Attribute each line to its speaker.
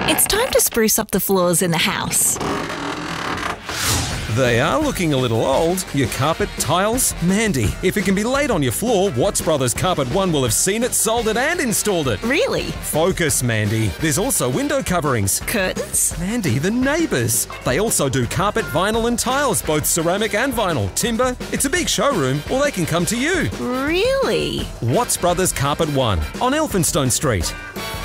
Speaker 1: It's time to spruce up the floors in the house.
Speaker 2: They are looking a little old. Your carpet, tiles? Mandy, if it can be laid on your floor, Watts Brothers Carpet One will have seen it, sold it and installed it.
Speaker 1: Really?
Speaker 2: Focus, Mandy. There's also window coverings.
Speaker 1: Curtains?
Speaker 2: Mandy, the neighbours. They also do carpet, vinyl and tiles, both ceramic and vinyl. Timber. It's a big showroom, or they can come to you.
Speaker 1: Really?
Speaker 2: Watts Brothers Carpet One on Elphinstone Street.